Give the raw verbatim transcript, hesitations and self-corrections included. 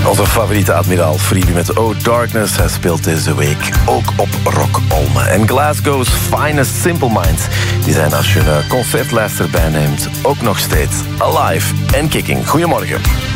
Onze favoriete admiraal Freebie met Oh Darkness. Hij speelt deze week ook op Rock Olme. En Glasgow's Finest Simple Minds. Die zijn, als je een concertlijst erbij neemt, ook nog steeds alive en kicking. Goedemorgen.